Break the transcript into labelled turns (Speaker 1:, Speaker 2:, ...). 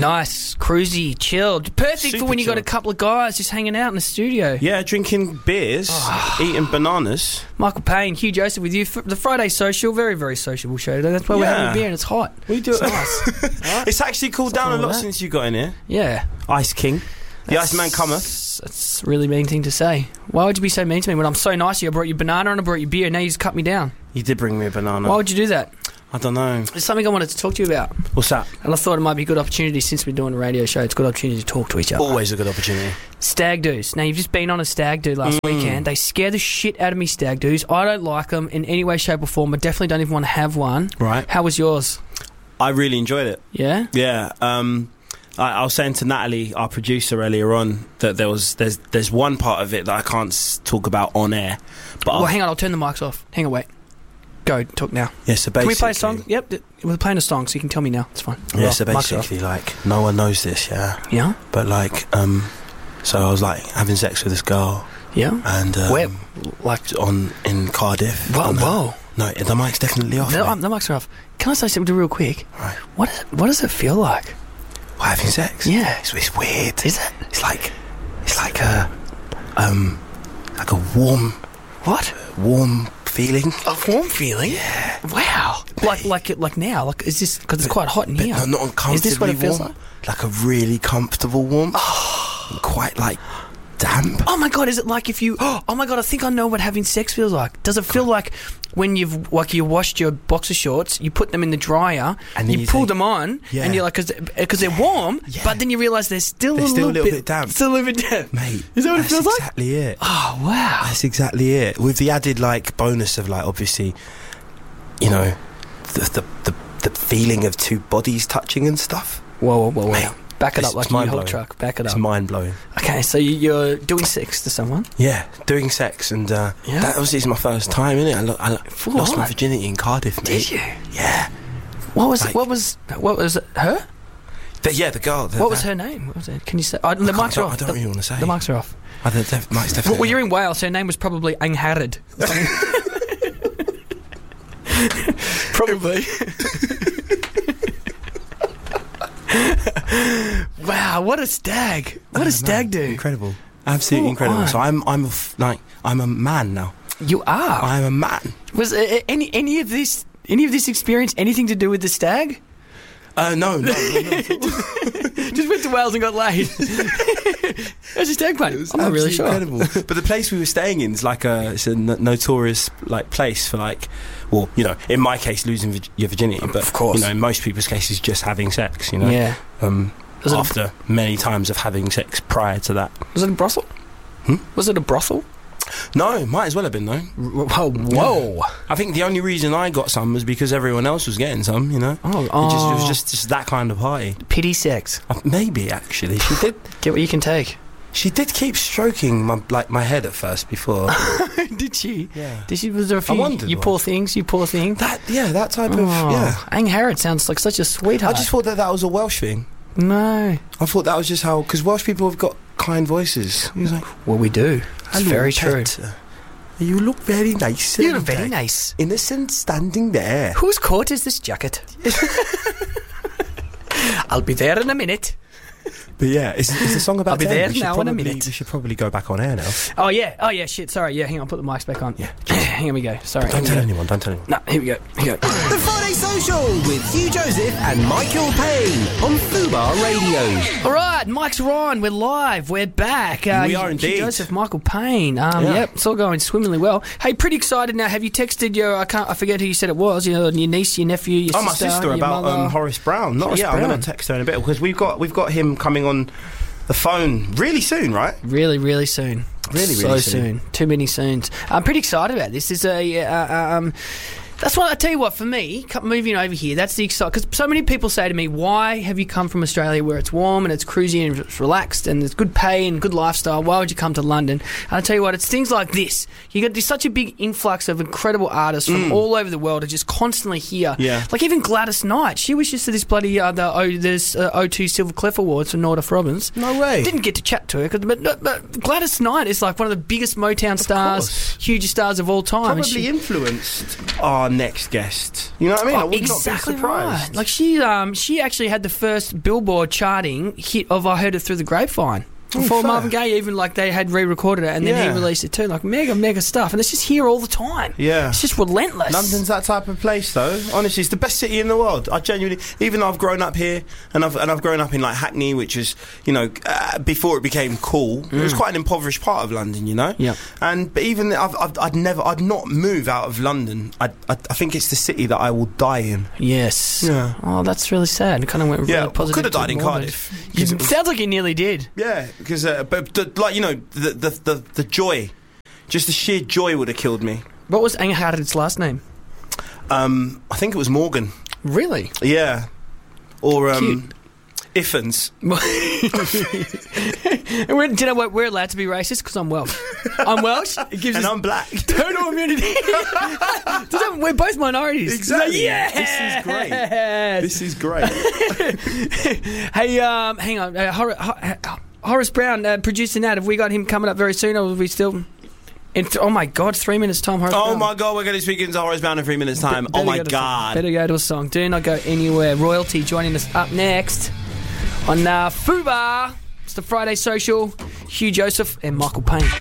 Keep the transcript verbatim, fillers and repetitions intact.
Speaker 1: Nice, cruisy, chilled. Perfect
Speaker 2: Super
Speaker 1: for when you got a
Speaker 2: chilled.
Speaker 1: couple of guys just hanging out in the studio.
Speaker 2: Yeah, drinking beers,
Speaker 1: Oh.
Speaker 2: eating bananas.
Speaker 1: Michael Payne, Hugh Joseph with you. F- The Friday Social, very, very sociable show today. That's why we're
Speaker 2: Yeah.
Speaker 1: having a beer and it's hot.
Speaker 2: We do
Speaker 1: It's
Speaker 2: it.
Speaker 1: nice.
Speaker 2: It's actually cooled down a
Speaker 1: Something
Speaker 2: lot
Speaker 1: like that.
Speaker 2: since you got in here.
Speaker 1: Yeah.
Speaker 2: Ice King. The
Speaker 1: That's-
Speaker 2: Iceman cometh.
Speaker 1: That's a really mean thing to say. Why would you be so mean to me when I'm so nice to you? I brought you banana and I brought you beer. Now you just cut me down.
Speaker 2: You did bring me a banana.
Speaker 1: Why would you do that?
Speaker 2: I don't know.
Speaker 1: There's something I wanted to talk to you about.
Speaker 2: What's that?
Speaker 1: And I thought it might be a good opportunity since we're doing a radio show. It's a good opportunity to talk to each other.
Speaker 2: Always a good opportunity.
Speaker 1: Stag do's. Now, you've just been on a stag do last
Speaker 2: Mm.
Speaker 1: weekend. They scare the shit out of me, stag do's. I don't like them in any way, shape or form. I definitely don't even want to have one.
Speaker 2: Right.
Speaker 1: How was yours?
Speaker 2: I really enjoyed it.
Speaker 1: Yeah?
Speaker 2: Yeah. Um, I, I was saying to Natalie, our producer, earlier on, that there was there's there's one part of it that I can't s- talk about on air. But
Speaker 1: Well,
Speaker 2: I'll-
Speaker 1: hang on. I'll turn the mics off. Hang on, wait. Go, talk now.
Speaker 2: yeah, so basically,
Speaker 1: Can we play a song? Yep, th- we're playing a song, so you can tell me now. It's fine.
Speaker 2: Yeah,
Speaker 1: Well,
Speaker 2: so
Speaker 1: mics are off.
Speaker 2: basically, like, no one knows this, yeah.
Speaker 1: Yeah?
Speaker 2: But like, um, so I was like having sex with this girl,
Speaker 1: Yeah?
Speaker 2: and um,
Speaker 1: Where? Like,
Speaker 2: on in Cardiff.
Speaker 1: whoa,
Speaker 2: on the-
Speaker 1: whoa.
Speaker 2: No, the mic's definitely off.
Speaker 1: No,
Speaker 2: mate.
Speaker 1: um, the mics are off. Can I say something real quick?
Speaker 2: Right.
Speaker 1: What, is it, what does it feel like?
Speaker 2: What, having sex?
Speaker 1: Yeah.
Speaker 2: It's, it's weird.
Speaker 1: Is it?
Speaker 2: It's like, it's like a, um, like a warm,
Speaker 1: What?
Speaker 2: warm feeling.
Speaker 1: A warm feeling? Yeah. Wow. Like, like, like now? Like, is this because it's quite hot in
Speaker 2: But
Speaker 1: here?
Speaker 2: no, not uncomfortably
Speaker 1: Is this what it feels
Speaker 2: warm.
Speaker 1: like?
Speaker 2: Like a really comfortable warmth. And quite like damp.
Speaker 1: Oh my god, is it like if you? Oh my god, I think I know what having sex feels like. Does it feel like when you've like you washed your boxer shorts, you put them in the dryer,
Speaker 2: And then
Speaker 1: you,
Speaker 2: you
Speaker 1: pull
Speaker 2: think-
Speaker 1: them on,
Speaker 2: Yeah.
Speaker 1: and you're like, because they're warm,
Speaker 2: Yeah.
Speaker 1: but then you realise they're still
Speaker 2: They're
Speaker 1: a
Speaker 2: still
Speaker 1: little,
Speaker 2: a little bit damp.
Speaker 1: Still a little bit damp,
Speaker 2: Mate,
Speaker 1: Is that what it
Speaker 2: that's
Speaker 1: feels like?
Speaker 2: exactly it.
Speaker 1: Oh wow.
Speaker 2: That's exactly it. With the added like bonus of like obviously, you know, the the the, the feeling of two bodies touching and stuff.
Speaker 1: Whoa, whoa, whoa, whoa.
Speaker 2: Mate,
Speaker 1: Back it
Speaker 2: it's-
Speaker 1: up like
Speaker 2: it's
Speaker 1: a U-Haul
Speaker 2: mind-blowing.
Speaker 1: truck. Back it
Speaker 2: It's
Speaker 1: up.
Speaker 2: mind blowing.
Speaker 1: Okay, so you- you're doing sex to someone.
Speaker 2: Yeah, doing sex and uh,
Speaker 1: Yeah.
Speaker 2: that was is my first time, innit? I, lo- I lo-
Speaker 1: Full
Speaker 2: lost
Speaker 1: on.
Speaker 2: my virginity in Cardiff, mate.
Speaker 1: Did you?
Speaker 2: Yeah.
Speaker 1: What was
Speaker 2: Like-
Speaker 1: what was what was it? Her?
Speaker 2: The, yeah, the girl. The,
Speaker 1: What was
Speaker 2: that-
Speaker 1: her name? What was it? Can you say? Oh, the
Speaker 2: I can't-
Speaker 1: mics are
Speaker 2: I
Speaker 1: off.
Speaker 2: don't
Speaker 1: The-
Speaker 2: really want to say.
Speaker 1: The mics are off.
Speaker 2: Oh, the def- mic's definitely.
Speaker 1: Well, well, you're in Wales. Her name was probably Angharad. Probably. Wow, what a stag! What
Speaker 2: Oh,
Speaker 1: a stag
Speaker 2: man,
Speaker 1: do?
Speaker 2: Incredible. Absolutely
Speaker 1: Full
Speaker 2: incredible.
Speaker 1: on.
Speaker 2: So I'm I'm a f- like I'm a man now.
Speaker 1: You are.
Speaker 2: I'm a man.
Speaker 1: Was uh, any any of this any of this experience anything to do with the stag?
Speaker 2: Uh, no, no, no, no.
Speaker 1: Just went to Wales and got laid. How's your stag party? I'm not really
Speaker 2: Absolutely
Speaker 1: sure.
Speaker 2: Incredible. But the place we were staying in is like a it's a n- notorious like place for like, well, you know, in my case losing vir- your virginity, but
Speaker 1: Of course.
Speaker 2: you know, in most people's cases just having sex. You know,
Speaker 1: Yeah.
Speaker 2: um,
Speaker 1: Was it, a,
Speaker 2: after many times of having sex prior to that.
Speaker 1: was it a brothel?
Speaker 2: Hmm?
Speaker 1: Was it a brothel?
Speaker 2: No, might as well have been though.
Speaker 1: Whoa, whoa.
Speaker 2: I think the only reason I got some was because everyone else was getting some. You know,
Speaker 1: Oh,
Speaker 2: it, just, it
Speaker 1: oh.
Speaker 2: was just, just that kind of party.
Speaker 1: Pity sex.
Speaker 2: Uh, Maybe actually, she did.
Speaker 1: Get what you can take.
Speaker 2: She did keep stroking my like my head at first before.
Speaker 1: Did she?
Speaker 2: Yeah.
Speaker 1: Did she? Was there a few?
Speaker 2: wondered
Speaker 1: You
Speaker 2: why.
Speaker 1: poor things. You poor thing.
Speaker 2: That yeah, that type
Speaker 1: Oh,
Speaker 2: of yeah.
Speaker 1: Angharad sounds like such a
Speaker 2: I
Speaker 1: sweetheart.
Speaker 2: just thought that that was a Welsh thing.
Speaker 1: no.
Speaker 2: I thought that was just how because Welsh people have got kind voices. He was like,
Speaker 1: Well, we do. It's
Speaker 2: "Hello,
Speaker 1: very true.
Speaker 2: pet. You look very nice.
Speaker 1: You look
Speaker 2: and,
Speaker 1: very
Speaker 2: uh,
Speaker 1: nice.
Speaker 2: Innocent, standing there."
Speaker 1: Whose coat is this jacket? I'll be there in a minute.
Speaker 2: But yeah, it's, it's a song about.
Speaker 1: I'll be
Speaker 2: them.
Speaker 1: there
Speaker 2: we should
Speaker 1: now in a
Speaker 2: probably-
Speaker 1: minute.
Speaker 2: We should probably go back on air now.
Speaker 1: Oh yeah. Oh yeah. Shit. Sorry. Yeah. Hang on. Put the mics back on.
Speaker 2: Yeah.
Speaker 1: Here we go. Sorry.
Speaker 2: Don't
Speaker 1: Here
Speaker 2: tell
Speaker 1: we go.
Speaker 2: anyone. Don't tell anyone.
Speaker 1: No. Here we go. Here we go.
Speaker 3: The Friday Social with Hugh Joseph and Michael Payne on Fubar Radio.
Speaker 1: All right, mics are on. We're live. We're back. Uh,
Speaker 2: We are
Speaker 1: Hugh
Speaker 2: indeed.
Speaker 1: Joseph, Michael Payne. Um,
Speaker 2: Yeah.
Speaker 1: Yep, it's all going swimmingly well. Hey, pretty excited now. Have you texted your? I can't. I forget who you said it was. You know, your niece, your nephew, your
Speaker 2: Oh, my
Speaker 1: sister,
Speaker 2: sister
Speaker 1: your
Speaker 2: about
Speaker 1: mother?
Speaker 2: um, Horace Brown. Not
Speaker 1: Horace
Speaker 2: yet. I'm
Speaker 1: Brown.
Speaker 2: going to text her in a bit because we've got we've got him coming on the phone really soon, right?
Speaker 1: Really, really soon.
Speaker 2: Really,
Speaker 1: so
Speaker 2: really
Speaker 1: soon.
Speaker 2: soon.
Speaker 1: Too many soons. I'm pretty excited about this. This is a. Uh, um, That's what I tell you what. For me, co- moving over here, that's the exciting. Because so many people say to me, "Why have you come from Australia, where it's warm and it's cruisy and it's relaxed and there's good pay and good lifestyle? Why would you come to London?" And I tell you what, it's things like this. You got there's such a big influx of incredible artists from all over the world are just constantly here.
Speaker 2: Yeah.
Speaker 1: Like even Gladys Knight, she was just at this bloody uh, the oh, this uh, O two Silver Clef Awards for Nordoff Robbins.
Speaker 2: No way.
Speaker 1: Didn't get to chat to her, 'cause- but, but, but Gladys Knight is like one of the biggest Motown stars,
Speaker 2: course.
Speaker 1: hugest stars of all time. and
Speaker 2: Probably
Speaker 1: she-
Speaker 2: influenced our next guest. You know what I mean?
Speaker 1: Oh,
Speaker 2: I would
Speaker 1: exactly
Speaker 2: not be surprised.
Speaker 1: right. Like she, um, she actually had the first Billboard charting hit of "I Heard It Through the Grapevine." Before
Speaker 2: fair.
Speaker 1: Marvin Gaye, even like they had re-recorded it and then
Speaker 2: Yeah.
Speaker 1: he released it too. Like mega, mega stuff, and it's just here all the time.
Speaker 2: Yeah.
Speaker 1: It's just relentless.
Speaker 2: London's that type of place, though. Honestly, it's the best city in the world. I genuinely, even though I've grown up here, and I've and I've grown up in like Hackney, which is, you know, uh, before it became cool, it was quite an impoverished part of London, you know.
Speaker 1: Yep.
Speaker 2: And but even I've, I've I'd never, I'd not move out of London. I I, I think it's the city that I will die in.
Speaker 1: Yes.
Speaker 2: Yeah.
Speaker 1: Oh, that's really sad. It kind of went really
Speaker 2: Yeah,
Speaker 1: positive.
Speaker 2: could have
Speaker 1: to
Speaker 2: died in
Speaker 1: morbid.
Speaker 2: Cardiff.
Speaker 1: You,
Speaker 2: 'Cause it was-
Speaker 1: sounds like you nearly did.
Speaker 2: Yeah, because uh, but the, like you know the, the the the joy, just the sheer joy would have killed me.
Speaker 1: What was Anghar's last name?
Speaker 2: Um, I think it was Morgan.
Speaker 1: Really?
Speaker 2: Yeah, or um,
Speaker 1: Cute.
Speaker 2: Iffens.
Speaker 1: And we're, do you know what? We're allowed to be racist because I'm Welsh. I'm Welsh. It gives
Speaker 2: And
Speaker 1: us
Speaker 2: I'm black.
Speaker 1: total immunity. Does that- we're both minorities.
Speaker 2: Exactly.
Speaker 1: Yes!
Speaker 2: This is great. This is great.
Speaker 1: Hey, um, hang on. Uh, Hor- Hor- Horace Brown, uh, producing that. Have we got him coming up very soon, or will we still? In th- oh my God! Three minutes time. Horace
Speaker 2: Oh
Speaker 1: Brown.
Speaker 2: my God, we're going to speak into Horace Brown in three minutes' time.
Speaker 1: Be-
Speaker 2: Oh
Speaker 1: better
Speaker 2: my
Speaker 1: go to-
Speaker 2: God.
Speaker 1: Better go to a song. Do not go anywhere. Royalty joining us up next on uh, Fubar. It's the Friday Social. Hugh Joseph and Michael Payne.